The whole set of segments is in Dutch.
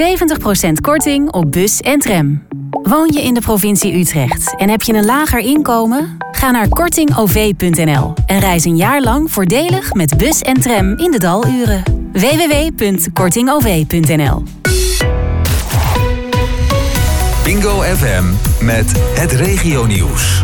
korting op bus en tram. Woon je in de provincie Utrecht en heb je een lager inkomen? Ga naar kortingov.nl en reis een jaar lang voordelig met bus en tram in de daluren. www.kortingov.nl. Bingo FM met het regionieuws.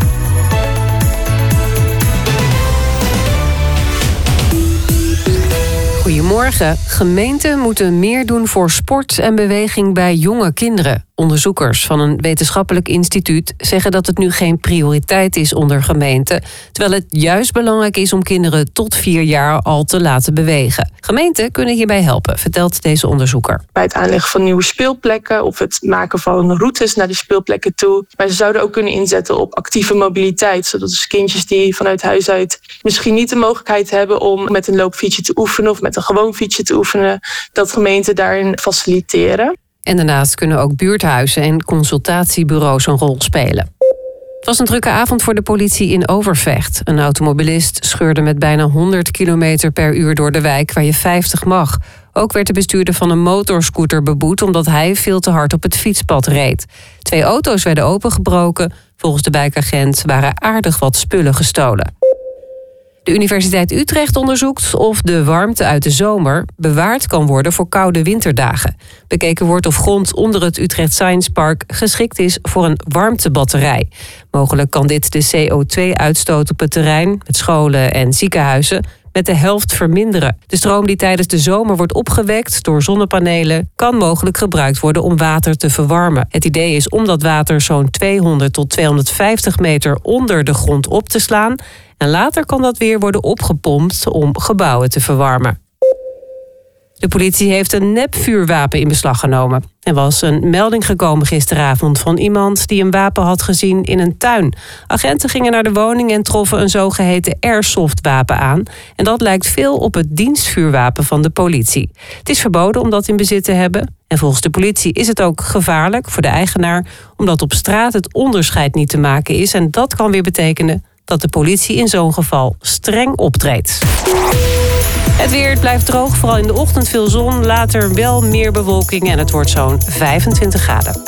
Goedemorgen. Gemeenten moeten meer doen voor sport en beweging bij jonge kinderen. Onderzoekers van een wetenschappelijk instituut zeggen dat het nu geen prioriteit is onder gemeenten, terwijl het juist belangrijk is om kinderen tot 4 jaar al te laten bewegen. Gemeenten kunnen hierbij helpen, vertelt deze onderzoeker. Bij het aanleggen van nieuwe speelplekken of het maken van routes naar die speelplekken toe. Maar ze zouden ook kunnen inzetten op actieve mobiliteit, zodat dus kindjes die vanuit huis uit misschien niet de mogelijkheid hebben om met een loopfietsje te oefenen of met een gewoon fietsje te oefenen, dat gemeenten daarin faciliteren. En daarnaast kunnen ook buurthuizen en consultatiebureaus een rol spelen. Het was een drukke avond voor de politie in Overvecht. Een automobilist scheurde met bijna 100 km per uur door de wijk waar je 50 mag. Ook werd de bestuurder van een motorscooter beboet omdat hij veel te hard op het fietspad reed. 2 auto's werden opengebroken. Volgens de wijkagent waren aardig wat spullen gestolen. De Universiteit Utrecht onderzoekt of de warmte uit de zomer bewaard kan worden voor koude winterdagen. Bekeken wordt of grond onder het Utrecht Science Park geschikt is voor een warmtebatterij. Mogelijk kan dit de CO2-uitstoot op het terrein, met scholen en ziekenhuizen, met de helft verminderen. De stroom die tijdens de zomer wordt opgewekt door zonnepanelen kan mogelijk gebruikt worden om water te verwarmen. Het idee is om dat water zo'n 200 tot 250 meter onder de grond op te slaan. En later kan dat weer worden opgepompt om gebouwen te verwarmen. De politie heeft een nepvuurwapen in beslag genomen. Er was een melding gekomen gisteravond van iemand die een wapen had gezien in een tuin. Agenten gingen naar de woning en troffen een zogeheten airsoftwapen aan. En dat lijkt veel op het dienstvuurwapen van de politie. Het is verboden om dat in bezit te hebben. En volgens de politie is het ook gevaarlijk voor de eigenaar, omdat op straat het onderscheid niet te maken is. En dat kan weer betekenen dat de politie in zo'n geval streng optreedt. Het weer blijft droog, vooral in de ochtend veel zon. Later wel meer bewolking en het wordt zo'n 25 graden.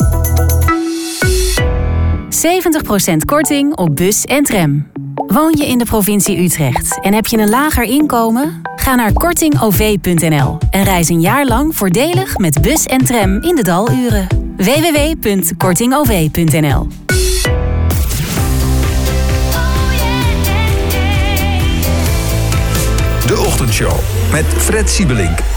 70% korting op bus en tram. Woon je in de provincie Utrecht en heb je een lager inkomen? Ga naar kortingov.nl en reis een jaar lang voordelig met bus en tram in de daluren. www.kortingov.nl. De Ochtendshow met Fred Siebelink.